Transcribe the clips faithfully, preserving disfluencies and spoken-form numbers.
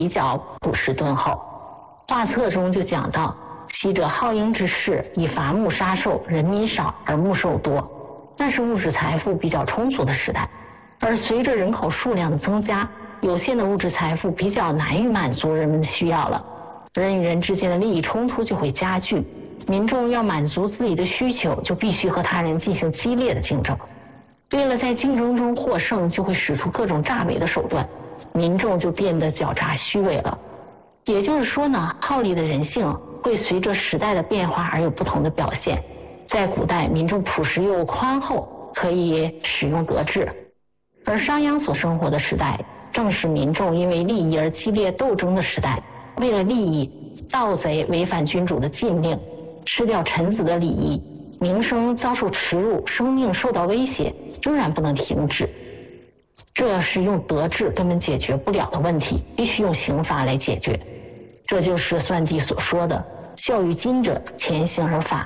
比较朴实敦厚。画册中就讲到，昔者好鹰之士，以伐木杀兽，人民少而木兽多，那是物质财富比较充足的时代。而随着人口数量的增加，有限的物质财富比较难以满足人们的需要了，人与人之间的利益冲突就会加剧，民众要满足自己的需求，就必须和他人进行激烈的竞争。为了在竞争中获胜，就会使出各种诈伪的手段，民众就变得狡诈虚伪了。也就是说呢，好利的人性会随着时代的变化而有不同的表现。在古代，民众朴实又宽厚，可以使用德治；而商鞅所生活的时代，正是民众因为利益而激烈斗争的时代。为了利益，盗贼违反君主的禁令，吃掉臣子的礼仪，名声遭受耻辱，生命受到威胁，仍然不能停止。这是用德治根本解决不了的问题，必须用刑罚来解决。这就是算计所说的孝于今者，潜行而法。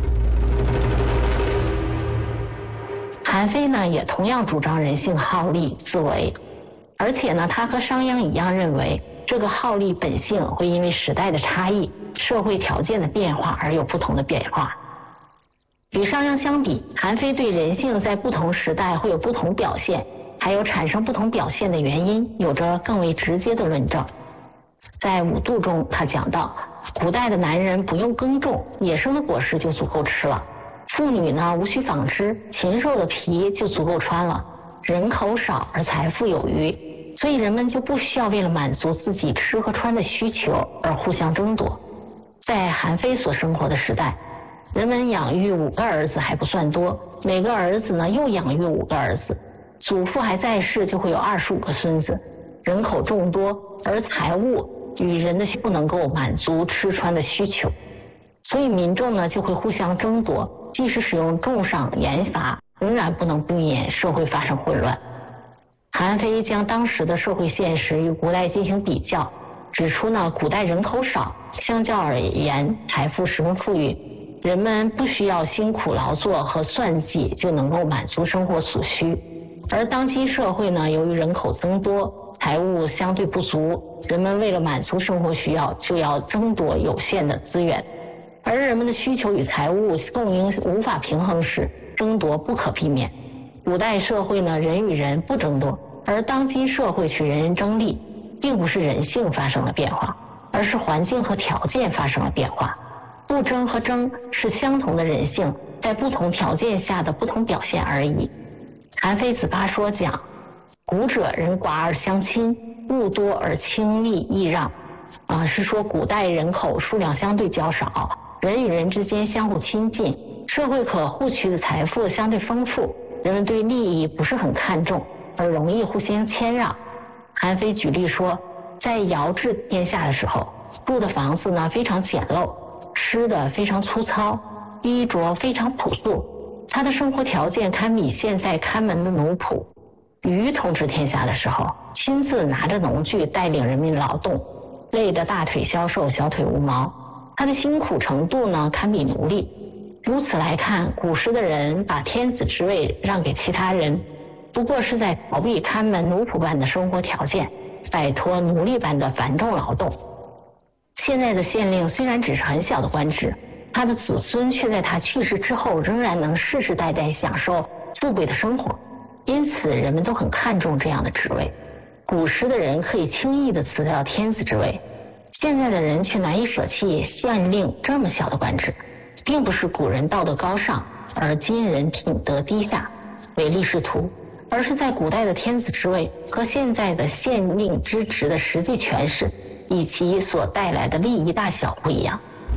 韩非呢，也同样主张人性好利自为，而且呢，他和商鞅一样认为，这个好利本性会因为时代的差异、社会条件的变化而有不同的变化。与商鞅相比，韩非对人性在不同时代会有不同表现，还有产生不同表现的原因，有着更为直接的论证。在五度中，他讲到，古代的男人不用耕种，野生的果实就足够吃了；妇女呢，无需纺织，禽兽的皮就足够穿了。人口少而财富有余，所以人们就不需要为了满足自己吃和穿的需求而互相争夺。在韩非所生活的时代，人们养育五个儿子还不算多，每个儿子呢又养育五个儿子，祖父还在世就会有二十五个孙子，人口众多，而财物与人的不能够满足吃穿的需求，所以民众呢就会互相争夺，即使使用重赏严罚，仍然不能避免社会发生混乱。韩非将当时的社会现实与古代进行比较，指出呢，古代人口少，相较而言财富十分富裕，人们不需要辛苦劳作和算计就能够满足生活所需。而当今社会呢，由于人口增多，财物相对不足，人们为了满足生活需要，就要争夺有限的资源，而人们的需求与财物供应无法平衡时，争夺不可避免。古代社会呢，人与人不争夺，而当今社会却人人争利，并不是人性发生了变化，而是环境和条件发生了变化。不争和争是相同的人性在不同条件下的不同表现而已。韩非子八说讲，古者人寡而相亲，物多而轻利易让，啊，是说古代人口数量相对较少，人与人之间相互亲近，社会可获取的财富相对丰富，人们对利益不是很看重，而容易互相谦让。韩非举例说，在尧治天下的时候，住的房子呢非常简陋，吃的非常粗糙，衣着非常朴素，他的生活条件堪比现在看门的奴仆。禹统治天下的时候，亲自拿着农具带领人民劳动，累得大腿消瘦，小腿无毛，他的辛苦程度呢堪比奴隶。如此来看，古时的人把天子之位让给其他人，不过是在逃避看门奴仆般的生活条件，摆脱奴隶般的繁重劳动。现在的县令虽然只是很小的官职，他的子孙却在他去世之后仍然能世世代代享受富贵的生活，因此人们都很看重这样的职位。古时的人可以轻易地辞掉天子之位，现在的人却难以舍弃县令这么小的官职，并不是古人道德高尚，而今人品德低下，唯利是图，而是在古代的天子之位和现在的县令之职的实际诠释以及所带来的利益大小不一样。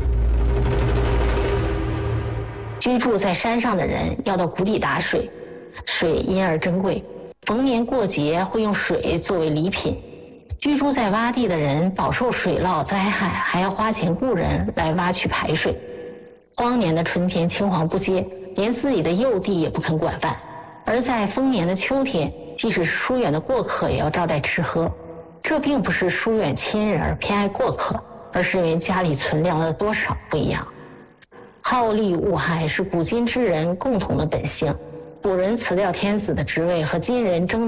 居住在山上的人要到谷底打水，水因而珍贵，逢年过节会用水作为礼品。居住在洼地的人饱受水涝灾害，还要花钱雇人来挖取排水。荒年的春天青黄不接，连自己的幼弟也不肯管饭，而在丰年的秋天，即使是疏远的过客也要招待吃喝。这并不是疏远亲人而偏爱过客，而是因为家里存粮的多少不一样。好利恶害是古今之人共同的本性，古人辞掉天子的职位和今人争